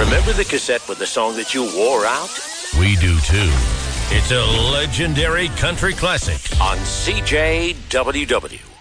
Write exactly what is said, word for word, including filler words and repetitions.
Remember the cassette with the song that you wore out? We do too. It's a legendary country classic on C J W W.